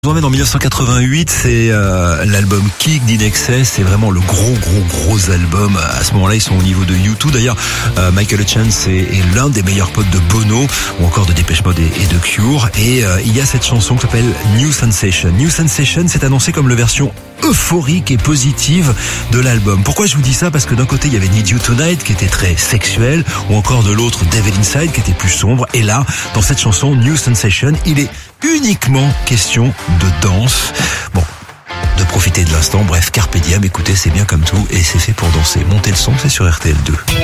On emmène en 1988, c'est l'album Kick d'In Excess, c'est vraiment le gros album. À ce moment-là, ils sont au niveau de U2. D'ailleurs, Michael Hutchence est l'un des meilleurs potes de Bono, ou encore de Depeche Mode et de Cure. Et il y a cette chanson qui s'appelle New Sensation. New Sensation, c'est annoncé comme la version euphorique et positive de l'album. Pourquoi je vous dis ça? Parce que d'un côté, il y avait Need You Tonight qui était très sexuel, ou encore de l'autre, Devil Inside qui était plus sombre. Et là, dans cette chanson New Sensation, il est uniquement question de danse. Bon, de profiter de l'instant. Bref, carpe diem, écoutez, c'est bien comme tout et c'est fait pour danser. Montez le son, c'est sur RTL2.